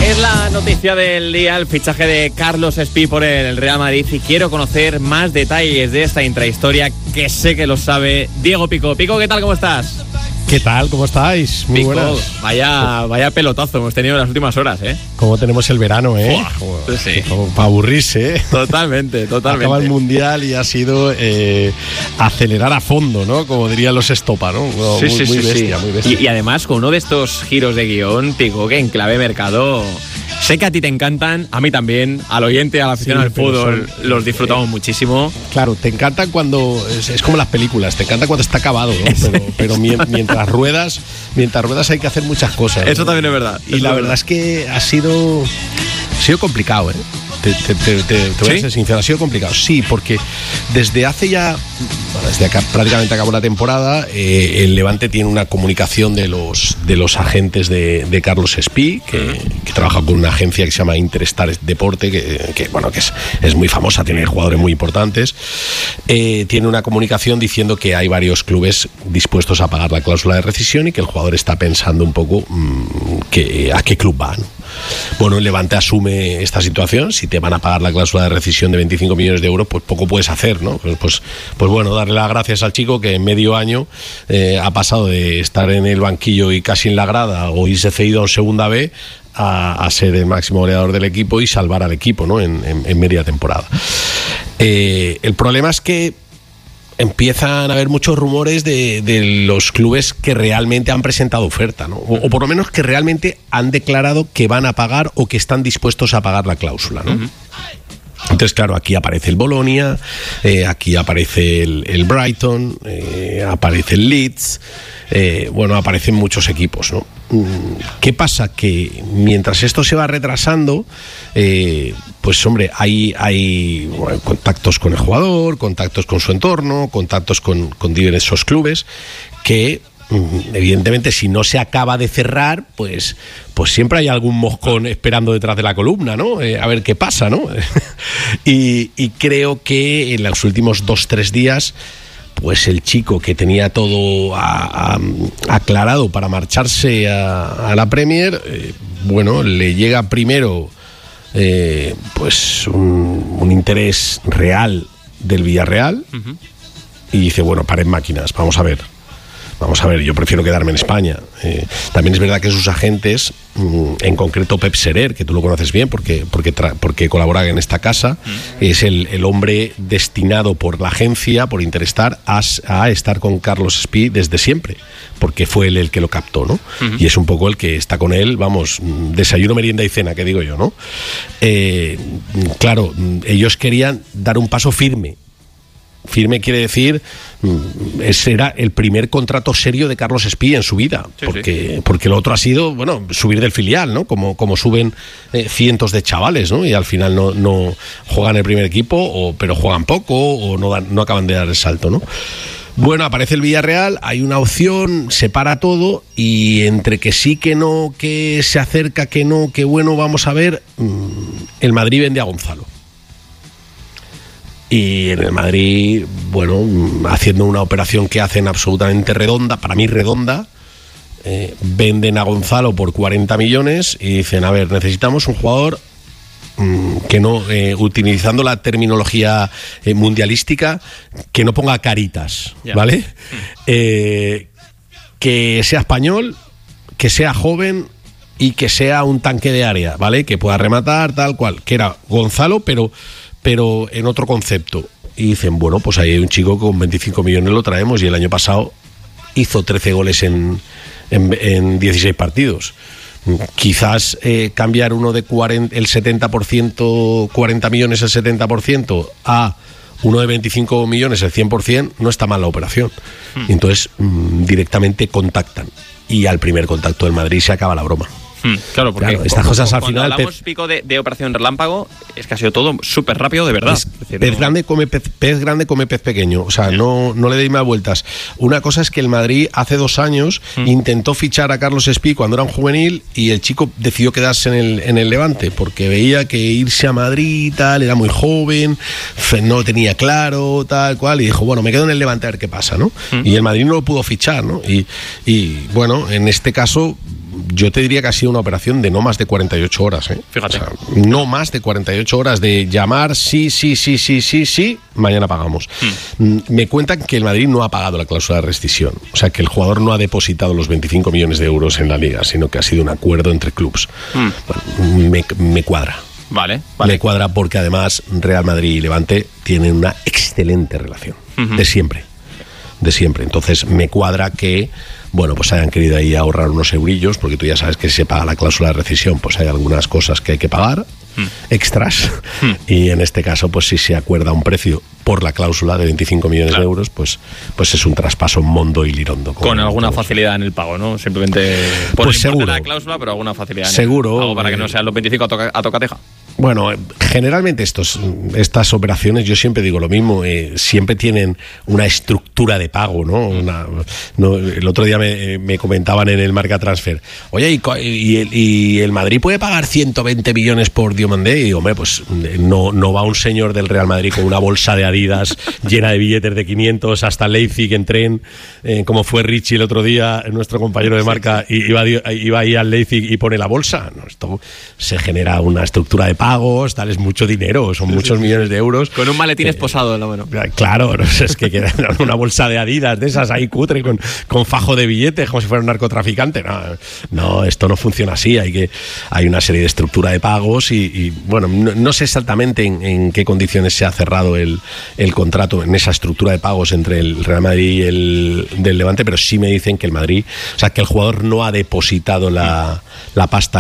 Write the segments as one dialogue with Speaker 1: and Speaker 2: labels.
Speaker 1: Es la noticia del día, el fichaje de Carlos Espí por el Real Madrid, y quiero conocer más detalles de esta intrahistoria que sé que lo sabe Diego Pico. Pico, ¿qué tal? ¿Cómo estás?
Speaker 2: ¿Qué tal? ¿Cómo estáis? Muy
Speaker 1: Pico,
Speaker 2: buenas.
Speaker 1: Vaya pelotazo hemos tenido en las últimas horas, ¿eh?
Speaker 2: Como tenemos el verano, ¿eh?
Speaker 1: Sí.
Speaker 2: Como para aburrirse, ¿eh?
Speaker 1: Totalmente.
Speaker 2: Acaba el Mundial y ha sido acelerar a fondo, ¿no? Como dirían los Estopa, ¿no? Muy bestia.
Speaker 1: Y además, con uno de estos giros de guión, Pico, que en clave mercado... Sé que a ti te encantan, a mí también, al oyente, al aficionado al fútbol, los disfrutamos muchísimo.
Speaker 2: Claro, te encantan cuando... Es como las películas, te encanta cuando está acabado, ¿no? Pero mientras ruedas hay que hacer muchas cosas, ¿no?
Speaker 1: Eso también es verdad.
Speaker 2: Y la verdad es que ha sido complicado, ¿eh? Te voy a ser sincero, ha sido complicado. Sí, porque desde acá prácticamente acabó la temporada, el Levante tiene una comunicación de los agentes de Carlos Espí, que trabaja con una agencia que se llama Interstar Deporte, que es muy famosa, tiene jugadores muy importantes. Tiene una comunicación diciendo que hay varios clubes dispuestos a pagar la cláusula de rescisión y que el jugador está pensando un poco a qué club va, ¿no? Bueno, el Levante asume esta situación. Si te van a pagar la cláusula de rescisión de 25 millones de euros, pues poco puedes hacer, ¿no? Pues bueno, darle las gracias al chico que en medio año ha pasado de estar en el banquillo y casi en la grada o irse cedido en segunda B a ser el máximo goleador del equipo y salvar al equipo, ¿no? En media temporada. El problema es que empiezan a haber muchos rumores de los clubes que realmente han presentado oferta, ¿no? O por lo menos que realmente han declarado que van a pagar o que están dispuestos a pagar la cláusula, ¿no? Uh-huh. Entonces, claro, aquí aparece el Bolonia, aquí aparece el Brighton, aparece el Leeds, aparecen muchos equipos, ¿no? ¿Qué pasa? Que mientras esto se va retrasando, pues hombre, hay contactos con el jugador, contactos con su entorno, contactos con diversos clubes que... evidentemente, si no se acaba de cerrar, pues siempre hay algún moscón esperando detrás de la columna, ¿no? A ver qué pasa, ¿no? y creo que en los últimos 2-3 días, pues el chico que tenía todo aclarado para marcharse a la Premier, le llega primero pues un interés real del Villarreal. Uh-huh. Y dice, bueno, paren máquinas, vamos a ver, yo prefiero quedarme en España. También es verdad que sus agentes, en concreto Pep Serer, que tú lo conoces bien porque colabora en esta casa, es el hombre destinado por la agencia, por Interstar, a estar con Carlos Espí desde siempre, porque fue él el que lo captó, ¿no? Uh-huh. Y es un poco el que está con él, desayuno, merienda y cena, que digo yo, ¿no? Claro, ellos querían dar un paso firme. Firme quiere decir, ese era el primer contrato serio de Carlos Espí en su vida, porque lo otro ha sido, subir del filial, ¿no? Como suben cientos de chavales, ¿no? Y al final no juegan el primer equipo, pero juegan poco o no acaban de dar el salto, ¿no? Bueno, aparece el Villarreal, hay una opción, se para todo y entre que sí, que no, que se acerca, que no, que bueno, vamos a ver, el Madrid vende a Gonzalo. Y en el Madrid, haciendo una operación que hacen absolutamente redonda, para mí redonda, venden a Gonzalo por 40 millones y dicen, a ver, necesitamos un jugador que no, utilizando la terminología mundialística, que no ponga caritas, ¿vale? Que sea español, que sea joven y que sea un tanque de área, ¿vale? Que pueda rematar, tal cual, que era Gonzalo, pero en otro concepto. Y dicen, pues ahí hay un chico con 25 millones, lo traemos, y el año pasado hizo 13 goles en 16 partidos. Quizás cambiar uno de 40, el 70%, 40 millones el 70%, a uno de 25 millones el 100%, no está mal la operación. Entonces directamente contactan, y al primer contacto del Madrid se acaba la broma.
Speaker 1: Claro, porque
Speaker 2: estas cosas al
Speaker 1: cuando
Speaker 2: final...
Speaker 1: hablamos, Pico, de operación relámpago, es que ha sido todo súper rápido, de verdad.
Speaker 2: Pez grande come pez pequeño. O sea, no le deis más vueltas. Una cosa es que el Madrid hace 2 años intentó fichar a Carlos Espí cuando era un juvenil, y el chico decidió quedarse en el Levante porque veía que irse a Madrid, tal, era muy joven, no tenía claro, tal cual, y dijo, me quedo en el Levante a ver qué pasa, ¿no? Y el Madrid no lo pudo fichar, ¿no? Y en este caso yo te diría que ha sido una operación de no más de 48 horas.
Speaker 1: Fíjate.
Speaker 2: O sea, no más de 48 horas de llamar, sí, mañana pagamos. Me cuentan que el Madrid no ha pagado la cláusula de rescisión. O sea, que el jugador no ha depositado los 25 millones de euros en la Liga, sino que ha sido un acuerdo entre clubs. Bueno, me cuadra.
Speaker 1: Vale.
Speaker 2: Me cuadra porque además Real Madrid y Levante tienen una excelente relación. De siempre. Entonces me cuadra que, bueno, pues hayan querido ahí ahorrar unos eurillos, porque tú ya sabes que si se paga la cláusula de rescisión, pues hay algunas cosas que hay que pagar, extras, y en este caso, pues si se acuerda un precio por la cláusula de 25 millones de euros, pues es un traspaso mondo y lirondo.
Speaker 1: Con alguna facilidad en el pago, ¿no? Simplemente por
Speaker 2: pues seguro
Speaker 1: la cláusula, pero alguna facilidad en
Speaker 2: el pago
Speaker 1: para que no sean los 25 a tocateja.
Speaker 2: Bueno, generalmente estas operaciones, yo siempre digo lo mismo, siempre tienen una estructura de pago, ¿no? El otro día me comentaban en el Marca Transfer, oye, ¿y el Madrid puede pagar 120 millones por Diomandé? Y digo, hombre, pues no va un señor del Real Madrid con una bolsa de Adidas llena de billetes de 500 hasta Leipzig en tren, como fue Richie el otro día, nuestro compañero de Marca, y iba ahí al Leipzig y pone la bolsa. No, esto se genera una estructura de pago. Tal, es mucho dinero, son muchos millones de euros.
Speaker 1: Con un maletín esposado en la mano.
Speaker 2: Claro, es que queda una bolsa de Adidas de esas ahí cutre con fajo de billetes como si fuera un narcotraficante. No, esto no funciona así. Hay una serie de estructura de pagos y bueno, no sé exactamente en qué condiciones se ha cerrado el contrato en esa estructura de pagos entre el Real Madrid y el del Levante, pero sí me dicen que el Madrid, o sea, que el jugador no ha depositado la pasta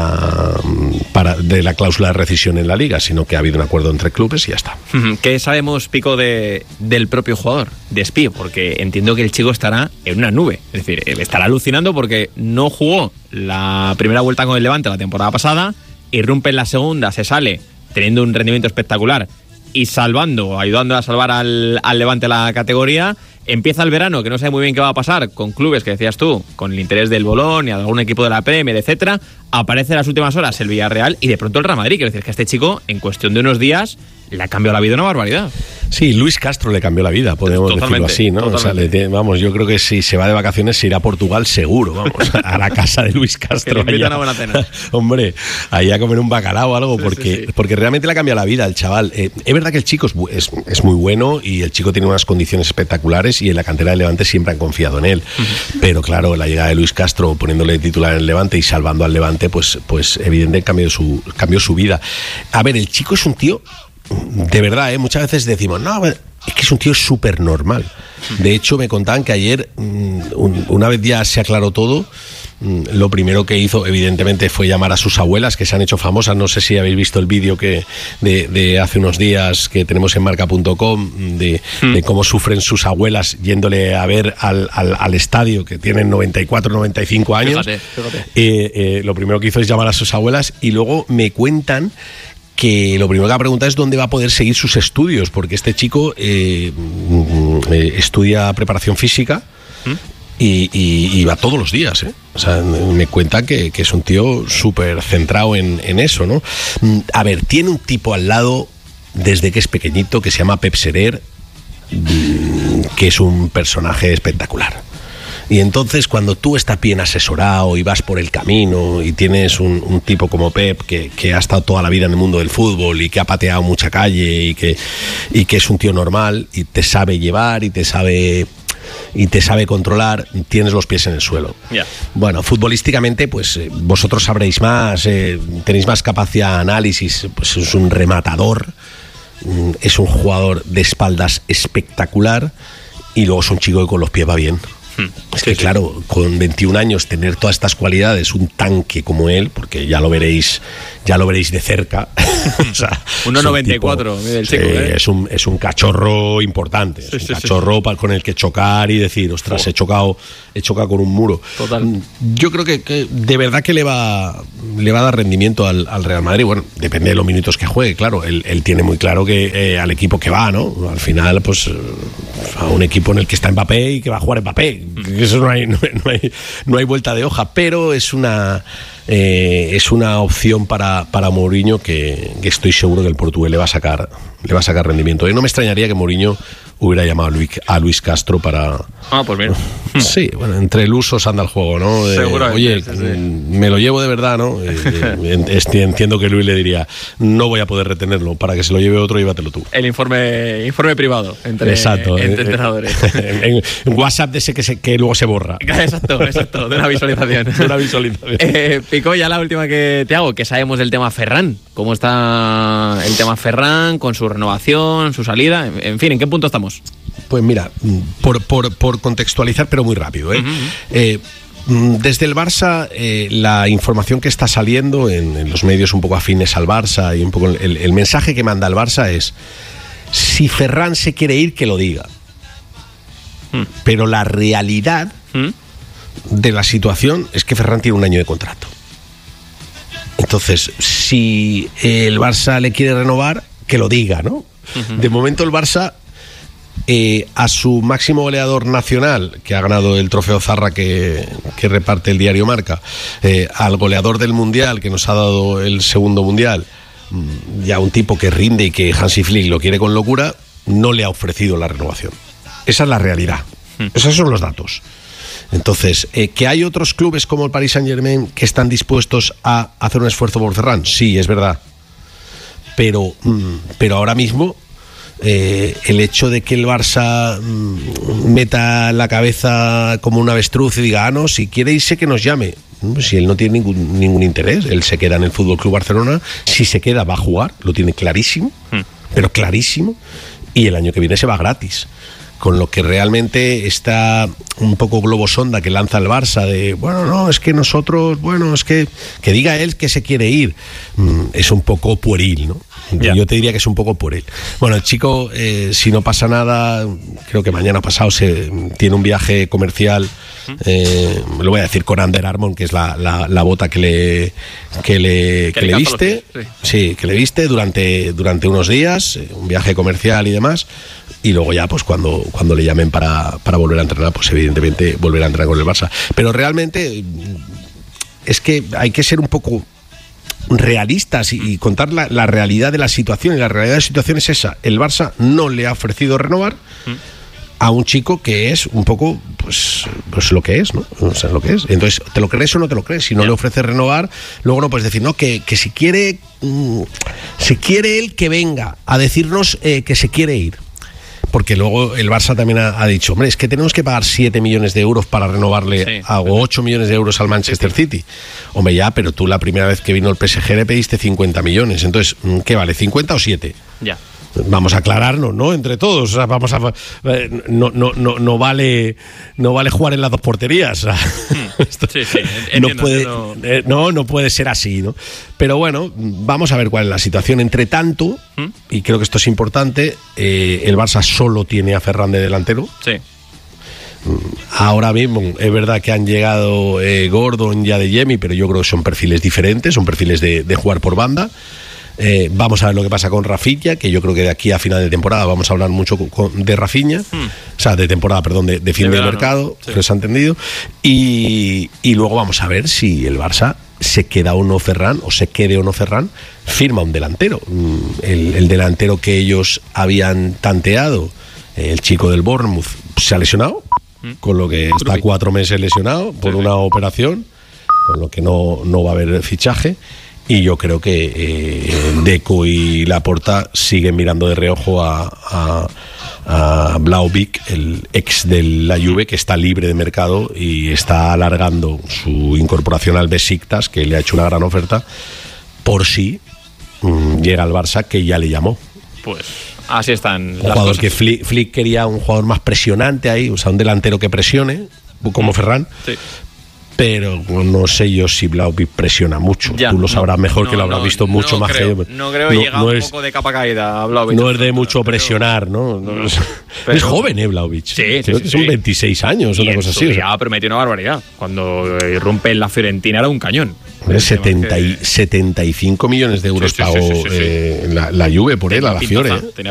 Speaker 2: de la cláusula de rescisión en la Liga, sino que ha habido un acuerdo entre clubes y ya está.
Speaker 1: ¿Qué sabemos, Pico, del propio jugador, de Espí? Porque entiendo que el chico estará en una nube, es decir, estará alucinando porque no jugó la primera vuelta con el Levante la temporada pasada, irrumpe en la segunda, se sale teniendo un rendimiento espectacular y ayudando a salvar al Levante la categoría. Empieza el verano, que no sabe muy bien qué va a pasar, con clubes que decías tú, con el interés del Bolonia, de algún equipo de la Premier, etcétera. Aparece en las últimas horas el Villarreal y de pronto el Real Madrid. Quiero decir que a este chico, en cuestión de unos días, le ha cambiado la vida una barbaridad.
Speaker 2: Sí, Luis Castro le cambió la vida, podemos decirlo así, ¿no? O sea, vamos, yo creo que si se va de vacaciones se irá a Portugal seguro, vamos, a la casa de Luis Castro.
Speaker 1: Que le invita una buena cena.
Speaker 2: Hombre, ahí a comer un bacalao o algo, porque realmente le ha cambiado la vida al chaval. Es verdad que el chico es muy bueno y el chico tiene unas condiciones espectaculares y en la cantera del Levante siempre han confiado en él. Pero claro, la llegada de Luis Castro poniéndole titular en el Levante y salvando al Levante, pues evidentemente cambió su vida. A ver, el chico es un tío, de verdad, muchas veces decimos, no, es que es un tío súper normal. De hecho, me contaban que ayer, una vez ya se aclaró todo, lo primero que hizo, evidentemente, fue llamar a sus abuelas, que se han hecho famosas. No sé si habéis visto el vídeo de hace unos días que tenemos en marca.com de cómo sufren sus abuelas yéndole a ver al estadio, que tienen 94, 95 años. Fíjate. Lo primero que hizo es llamar a sus abuelas y luego me cuentan que lo primero que va a preguntar es dónde va a poder seguir sus estudios, porque este chico estudia preparación física y va todos los días, O sea, me cuentan que es un tío súper centrado en eso, ¿no? A ver, tiene un tipo al lado desde que es pequeñito que se llama Pep Serer, que es un personaje espectacular. Y entonces cuando tú estás bien asesorado y vas por el camino y tienes un tipo como Pep que ha estado toda la vida en el mundo del fútbol y que ha pateado mucha calle y que es un tío normal y te sabe llevar y te sabe controlar, tienes los pies en el suelo. Bueno, futbolísticamente, pues vosotros sabréis más, tenéis más capacidad de análisis, pues es un rematador, es un jugador de espaldas espectacular y luego es un chico que con los pies va bien. Es que claro, con 21 años tener todas estas cualidades, un tanque como él, porque ya lo veréis de cerca. O sea,
Speaker 1: 1,94 el chico,
Speaker 2: es un cachorro importante, es un cachorro con el que chocar y decir, ostras, he chocado con un muro.
Speaker 1: Total.
Speaker 2: Yo creo que de verdad que le va a dar rendimiento al Real Madrid. Bueno, depende de los minutos que juegue, claro. Él tiene muy claro que al equipo que va, ¿no? Al final, pues a un equipo en el que está Mbappé y que va a jugar Mbappé. Eso no hay vuelta de hoja, pero es una es una opción para Mourinho que estoy seguro que el portugués le va a sacar rendimiento. Y no me extrañaría que Mourinho hubiera llamado a Luis Castro para...
Speaker 1: pues bien.
Speaker 2: Sí, bueno, entre el uso anda el juego, ¿no? Oye, sí. Me lo llevo de verdad, ¿no? Entiendo que Luis le diría, no voy a poder retenerlo, para que se lo lleve otro, llévatelo tú.
Speaker 1: El informe privado entre entrenadores.
Speaker 2: En WhatsApp de ese que luego se borra.
Speaker 1: Exacto, de una visualización. Pico, ya la última que te hago, que sabemos del tema Ferran. ¿Cómo está el tema Ferran con su renovación, su salida? En fin, ¿en qué punto estamos?
Speaker 2: Pues mira, por contextualizar, pero muy rápido, desde el Barça, la información que está saliendo en los medios un poco afines al Barça y un poco el mensaje que manda el Barça es: si Ferran se quiere ir, que lo diga. Pero la realidad de la situación es que Ferran tiene un año de contrato. Entonces, si el Barça le quiere renovar, que lo diga, ¿no? De momento el Barça, a su máximo goleador nacional, que ha ganado el trofeo Zarra que reparte el diario Marca, al goleador del Mundial, que nos ha dado el segundo Mundial, ya un tipo que rinde y que Hansi Flick lo quiere con locura, no le ha ofrecido la renovación. Esa es la realidad. Esos son los datos. Entonces, ¿que hay otros clubes como el Paris Saint-Germain que están dispuestos a hacer un esfuerzo por Ferran? Sí, es verdad. Pero ahora mismo el hecho de que el Barça meta la cabeza como un avestruz y diga, no, si quiere irse que nos llame. Si él no tiene ningún interés, él se queda en el FC Barcelona. Si se queda va a jugar, lo tiene clarísimo, pero clarísimo, y el año que viene se va gratis. Con lo que realmente está un poco globo sonda que lanza el Barça de, bueno, no, es que nosotros, bueno, es que diga él que se quiere ir, es un poco pueril, ¿no? Yeah. Yo te diría que es un poco pueril. Bueno, el chico, si no pasa nada, creo que mañana pasado tiene un viaje comercial, lo voy a decir, con Under Armour, que es la bota que le viste, sí, que le viste durante unos días, un viaje comercial y demás. Y luego ya, pues cuando le llamen para volver a entrenar, pues evidentemente volverá a entrenar con el Barça. Pero realmente es que hay que ser un poco realistas y contar la realidad de la situación. Y la realidad de la situación es esa: el Barça no le ha ofrecido renovar a un chico que es un poco pues lo que es, ¿no? O sea, lo que es. Entonces, ¿te lo crees o no te lo crees? Si no le ofreces renovar, luego no puedes decir, no, que si quiere él que venga a decirnos que se quiere ir. Porque luego el Barça también ha dicho, hombre, es que tenemos que pagar 7 millones de euros para renovarle o 8 millones de euros al Manchester City. Hombre, ya, pero tú la primera vez que vino el PSG le pediste 50 millones. Entonces, ¿qué vale? ¿50 o 7? Ya. Vamos a aclararnos, ¿no? Entre todos. O sea, no vale jugar en las dos porterías. O sea, no puede ser así, ¿no? Pero bueno, vamos a ver cuál es la situación. Entre tanto, y creo que esto es importante, el Barça solo tiene a Ferran de delantero. Sí. Ahora mismo es verdad que han llegado Gordon y Adeyemi, pero yo creo que son perfiles diferentes, son perfiles de jugar por banda. Vamos a ver lo que pasa con Rafinha, que yo creo que de aquí a final de temporada vamos a hablar mucho de Rafinha, o sea, de temporada, perdón, de fin de mercado, que se ha entendido, y luego vamos a ver si el Barça se queda o no Ferran, o se quede o no Ferran, firma un delantero. El delantero que ellos habían tanteado, el chico del Bournemouth, se ha lesionado, con lo que está 4 meses lesionado por una operación, con lo que no va a haber fichaje. Y yo creo que Deco y Laporta siguen mirando de reojo a Vlahovic, el ex de la Juve, que está libre de mercado y está alargando su incorporación al Besiktas, que le ha hecho una gran oferta, por si llega al Barça, que ya le llamó.
Speaker 1: Pues así están
Speaker 2: un jugador cosas. Que Flick quería un jugador más presionante ahí, o sea, un delantero que presione, como Ferran. Sí. Pero no sé yo si Vlahovic presiona mucho. Ya, tú lo sabrás mejor, que lo habrás visto mucho más
Speaker 1: creo,
Speaker 2: que yo.
Speaker 1: No creo que llega un poco de capa caída a Vlahovic.
Speaker 2: No es de mucho presionar, ¿no? Es joven, Vlahovic. Sí, creo que son 26 años, una cosa así.
Speaker 1: Ya prometió una barbaridad. Cuando irrumpe en la Fiorentina era un cañón.
Speaker 2: 75 millones de euros pagó la Juve por él, a la Fiore.